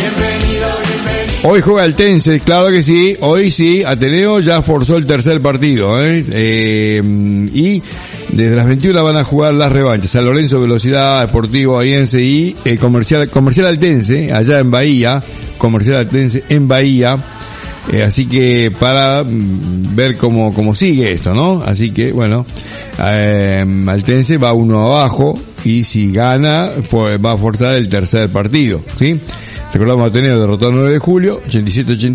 Hoy juega el Tense, claro que sí, hoy sí, Ateneo ya forzó el tercer partido, y desde las 21 van a jugar las revanchas, San Lorenzo, Velocidad, Deportivo Bahiense y Comercial Altense, allá en Bahía, Comercial Altense en Bahía, así que para ver cómo sigue esto, ¿no? Así que, bueno, Altense va uno abajo y si gana, pues va a forzar el tercer partido, ¿sí? Recordamos, Ateneo derrotó el 9 de julio, 87-80.